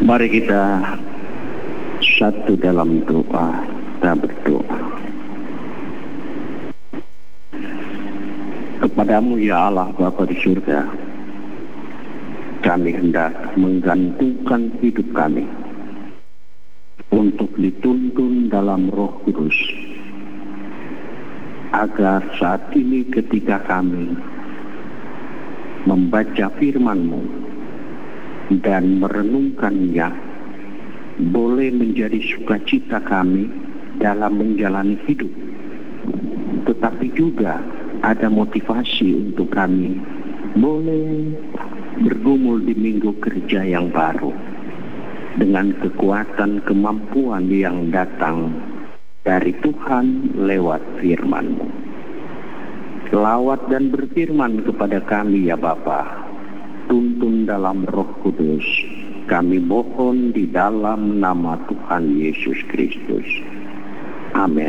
Mari kita satu dalam doa, kita berdoa. Kepadamu ya Allah Bapa di surga, kami hendak menggantungkan hidup kami untuk dituntun dalam Roh Kudus, agar saat ini ketika kami membaca firman-Mu dan merenungkannya, boleh menjadi sukacita kami dalam menjalani hidup, tetapi juga ada motivasi untuk kami boleh bergumul di minggu kerja yang baru dengan kekuatan kemampuan yang datang dari Tuhan lewat firman-Mu. Selawat dan berfirman kepada kami ya Bapa, tuntun dalam Roh Kudus, kami mohon di dalam nama Tuhan Yesus Kristus. Amin.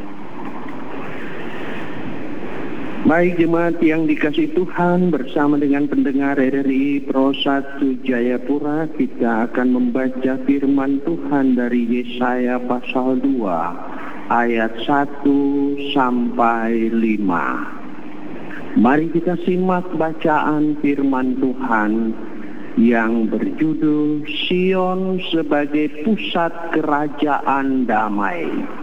Baik jemaat yang dikasihi Tuhan, bersama dengan pendengar RRI Pro 1 Jayapura, kita akan membaca firman Tuhan dari Yesaya pasal 2 ayat 1 sampai 5. Mari kita simak bacaan firman Tuhan yang berjudul Sion sebagai pusat kerajaan damai.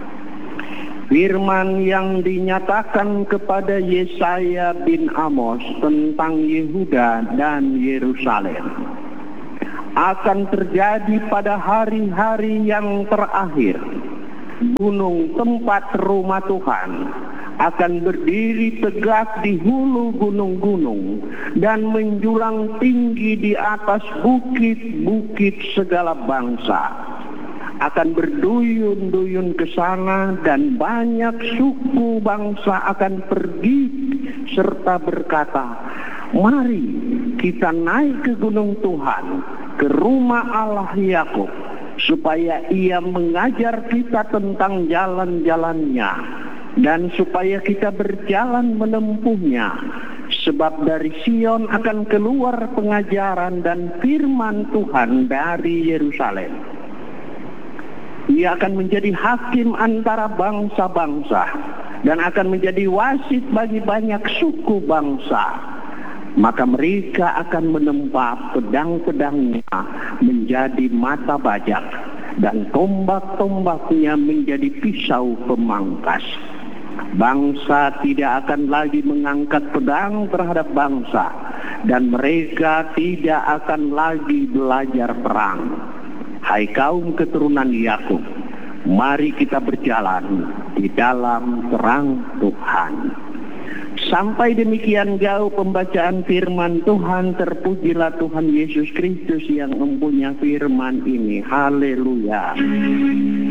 Firman yang dinyatakan kepada Yesaya bin Amos tentang Yehuda dan Yerusalem akan terjadi pada hari-hari yang terakhir. Gunung tempat rumah Tuhan akan berdiri tegak di hulu gunung-gunung dan menjulang tinggi di atas bukit-bukit segala bangsa. Akan berduyun-duyun ke sana dan banyak suku bangsa akan pergi serta berkata, mari kita naik ke gunung Tuhan, ke rumah Allah Yakub, supaya ia mengajar kita tentang jalan-jalannya dan supaya kita berjalan menempuhnya. Sebab dari Sion akan keluar pengajaran dan firman Tuhan dari Yerusalem. Ia akan menjadi hakim antara bangsa-bangsa dan akan menjadi wasit bagi banyak suku bangsa. Maka mereka akan menempa pedang-pedangnya menjadi mata bajak dan tombak-tombaknya menjadi pisau pemangkas. Bangsa tidak akan lagi mengangkat pedang terhadap bangsa, dan mereka tidak akan lagi belajar perang. Hai kaum keturunan Yakub, mari kita berjalan di dalam terang Tuhan. Sampai demikian jauh pembacaan firman Tuhan. Terpujilah Tuhan Yesus Kristus yang mempunyai firman ini. Haleluya.